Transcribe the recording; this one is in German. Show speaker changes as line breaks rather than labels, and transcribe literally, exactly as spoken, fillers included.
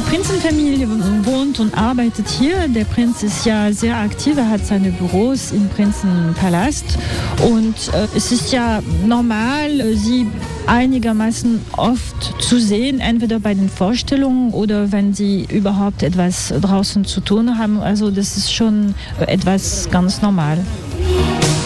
Prinzenfamilie wohnt und arbeitet hier. Der Prinz ist ja sehr aktiv, er hat seine Büros im Prinzenpalast. Und äh, es ist ja normal, äh, sie einigermaßen oft zu sehen, entweder bei den Vorstellungen oder wenn sie überhaupt etwas draußen zu tun haben. Also das ist schon etwas ganz normal.